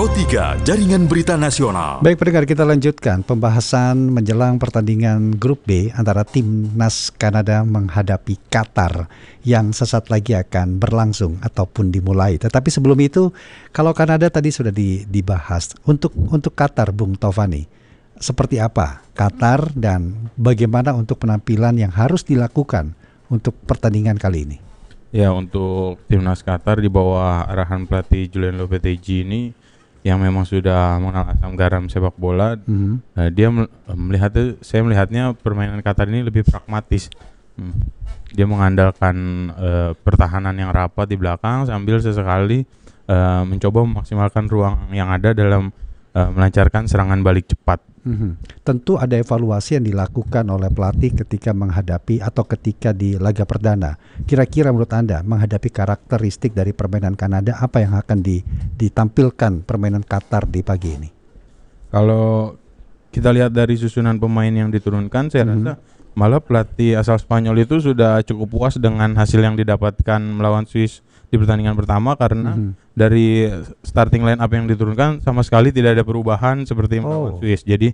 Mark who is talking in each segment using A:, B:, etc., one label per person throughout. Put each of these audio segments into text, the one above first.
A: Pro 3, Jaringan Berita Nasional.
B: Baik pendengar, kita lanjutkan pembahasan menjelang pertandingan grup B antara timnas Kanada menghadapi Qatar yang sesaat lagi akan berlangsung ataupun dimulai. Tetapi sebelum itu, kalau Kanada tadi sudah dibahas, untuk Qatar, Bung Taufani, seperti apa Qatar dan bagaimana untuk penampilan yang harus dilakukan untuk pertandingan kali ini?
C: Ya, untuk timnas Qatar di bawah arahan pelatih Julien Lopetegui ini yang memang sudah mengenal asam garam sepak bola, dia saya melihatnya permainan Qatar ini lebih pragmatis. Dia mengandalkan pertahanan yang rapat di belakang sambil sesekali mencoba memaksimalkan ruang yang ada dalam melancarkan serangan balik cepat.
B: Tentu ada evaluasi yang dilakukan oleh pelatih ketika menghadapi atau ketika di laga perdana. Kira-kira menurut Anda menghadapi karakteristik dari permainan Kanada, apa yang akan ditampilkan permainan Qatar di pagi ini?
C: Kalau kita lihat dari susunan pemain yang diturunkan, saya rasa malah pelatih asal Spanyol itu sudah cukup puas dengan hasil yang didapatkan melawan Swiss di pertandingan pertama, karena dari starting line up yang diturunkan sama sekali tidak ada perubahan seperti melawan Swiss. Jadi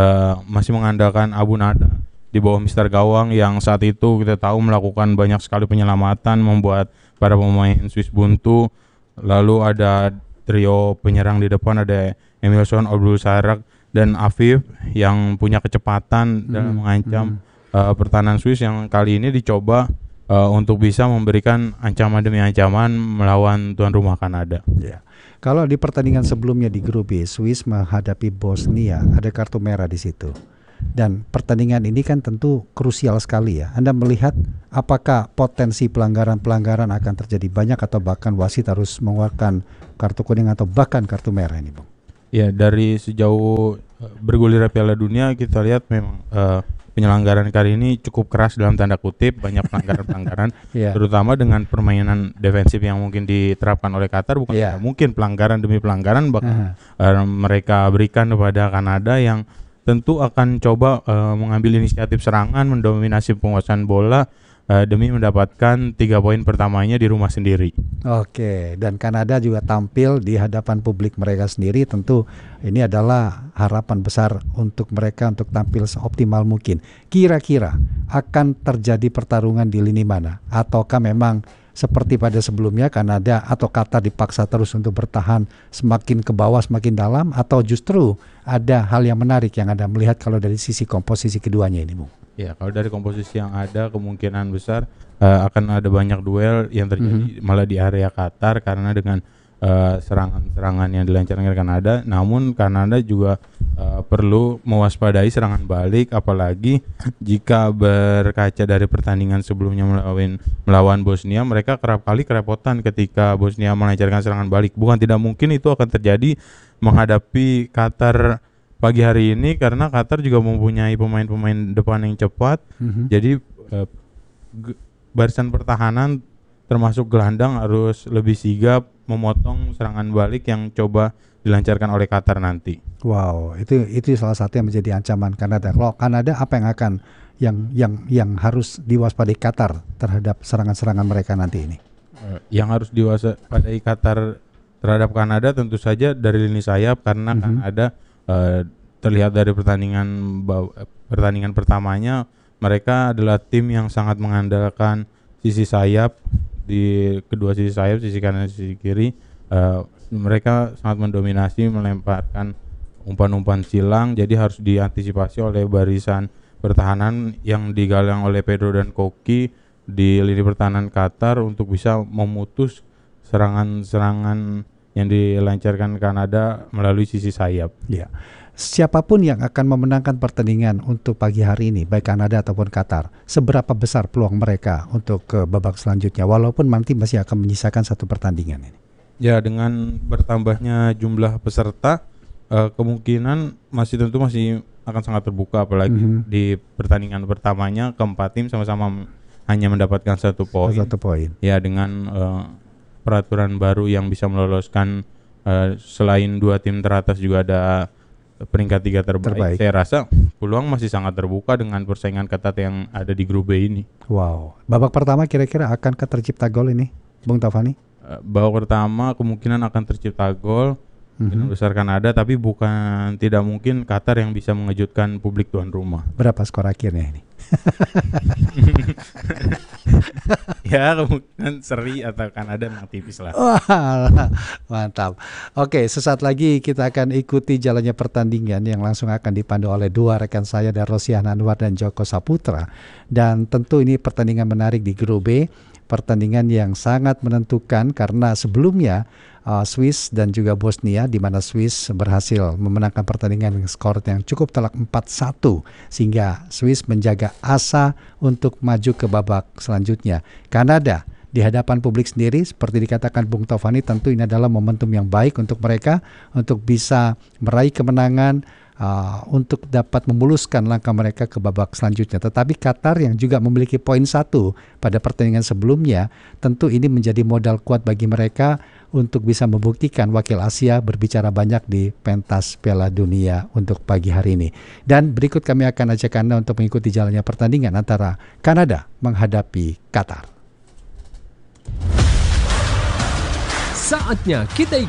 C: masih mengandalkan Abu Nada di bawah Mister Gawang yang saat itu kita tahu melakukan banyak sekali penyelamatan, membuat para pemain Swiss buntu. Lalu ada trio penyerang di depan, ada Emilson, Abdul-Sarak dan Afif yang punya kecepatan dalam mengancam pertahanan Swiss, yang kali ini dicoba untuk bisa memberikan ancaman demi ancaman melawan tuan rumah Kanada.
B: Ya. Kalau di pertandingan sebelumnya di grup B, Swiss menghadapi Bosnia, ada kartu merah di situ. Dan pertandingan ini kan tentu krusial sekali ya. Anda melihat apakah potensi pelanggaran-pelanggaran akan terjadi banyak atau bahkan wasit harus mengeluarkan kartu kuning atau bahkan kartu merah ini, Bung?
C: Ya, dari sejauh bergulirnya Piala Dunia kita lihat memang penyelenggaraan kali ini cukup keras dalam tanda kutip, banyak pelanggaran-pelanggaran, terutama dengan permainan defensif yang mungkin diterapkan oleh Qatar. Bukan tidak mungkin pelanggaran demi pelanggaran bakal mereka berikan kepada Kanada, yang tentu akan coba mengambil inisiatif serangan, mendominasi penguasaan bola demi mendapatkan 3 poin pertamanya di rumah sendiri.
B: Oke, dan Kanada juga tampil di hadapan publik mereka sendiri. Tentu ini adalah harapan besar untuk mereka untuk tampil seoptimal mungkin. Kira-kira akan terjadi pertarungan di lini mana? Ataukah memang seperti pada sebelumnya Kanada atau Qatar dipaksa terus untuk bertahan semakin ke bawah semakin dalam, atau justru ada hal yang menarik yang Anda melihat kalau dari sisi komposisi keduanya ini, Bung?
C: Ya, kalau dari komposisi yang ada, kemungkinan besar akan ada banyak duel yang terjadi malah di area Qatar, karena dengan serangan-serangan yang dilancarkan Kanada. Namun Kanada juga perlu mewaspadai serangan balik, apalagi jika berkaca dari pertandingan sebelumnya melawan Bosnia, mereka kerap kali kerepotan ketika Bosnia melancarkan serangan balik. Bukan tidak mungkin itu akan terjadi menghadapi Qatar pagi hari ini, karena Qatar juga mempunyai pemain-pemain depan yang cepat. Jadi barisan pertahanan termasuk gelandang harus lebih sigap memotong serangan balik yang coba dilancarkan oleh Qatar nanti.
B: Wow, itu salah satu yang menjadi ancaman Kanada. Kalau Kanada, apa yang akan yang harus diwaspadai Qatar terhadap serangan-serangan mereka nanti ini?
C: Yang harus diwaspadai Qatar terhadap Kanada tentu saja dari lini sayap, karena Kanada terlihat dari pertandingan pertamanya mereka adalah tim yang sangat mengandalkan sisi sayap. Di kedua sisi sayap, sisi kanan dan sisi kiri, mereka sangat mendominasi, melemparkan umpan-umpan silang. Jadi harus diantisipasi oleh barisan pertahanan yang digalang oleh Pedro dan Koki di lini pertahanan Qatar untuk bisa memutus serangan-serangan yang dilancarkan Kanada melalui sisi sayap.
B: Ya. Siapapun yang akan memenangkan pertandingan untuk pagi hari ini, baik Kanada ataupun Qatar, seberapa besar peluang mereka untuk ke babak selanjutnya, walaupun nanti masih akan menyisakan satu pertandingan ini?
C: Ya, dengan bertambahnya jumlah peserta, kemungkinan masih akan sangat terbuka, apalagi di pertandingan pertamanya keempat tim sama-sama hanya mendapatkan 1 poin.
B: 1 poin.
C: Ya, dengan peraturan baru yang bisa meloloskan selain 2 tim teratas juga ada peringkat 3 terbaik. Saya rasa peluang masih sangat terbuka dengan persaingan ketat yang ada di grup B ini.
B: Wow. Babak pertama kira-kira akankah tercipta gol ini, Bung Taufani?
C: Babak pertama kemungkinan akan tercipta gol Kemungkinan besar Kanada, tapi bukan tidak mungkin Qatar yang bisa mengejutkan publik tuan rumah.
B: Berapa skor akhirnya ini?
C: Ya kemungkinan seri atau Kanada menang tipis lah.
B: Wah, mantap. Oke, sesaat lagi kita akan ikuti jalannya pertandingan yang langsung akan dipandu oleh dua rekan saya dan Rosihan Anwar dan Joko Saputra. Dan tentu ini pertandingan menarik di grup B, pertandingan yang sangat menentukan karena sebelumnya Swiss dan juga Bosnia, di mana Swiss berhasil memenangkan pertandingan dengan skor yang cukup telak 4-1 sehingga Swiss menjaga asa untuk maju ke babak selanjutnya. Kanada di hadapan publik sendiri, seperti dikatakan Bung Taufani, tentu ini adalah momentum yang baik untuk mereka untuk bisa meraih kemenangan, untuk dapat memuluskan langkah mereka ke babak selanjutnya. Tetapi Qatar yang juga memiliki poin 1 pada pertandingan sebelumnya, tentu ini menjadi modal kuat bagi mereka untuk bisa membuktikan wakil Asia berbicara banyak di pentas Piala Dunia untuk pagi hari ini. Dan berikut kami akan ajak Anda untuk mengikuti jalannya pertandingan antara Kanada menghadapi Qatar.
D: Saatnya kita